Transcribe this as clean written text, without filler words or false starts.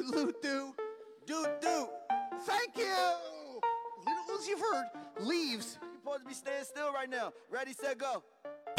Luther. Do. Thank you. Little Uzi Vert leaves. You're supposed to be staying still right now. Ready, set, go.